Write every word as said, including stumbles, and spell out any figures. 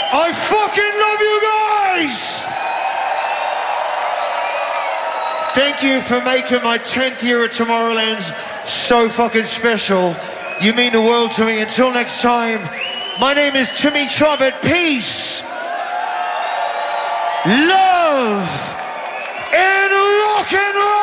I fucking love you guys! Thank you for making my tenth year at Tomorrowland so fucking special. You mean the world to me. Until next time, my name is Timmy Trumpet. Peace, love, and rock and roll!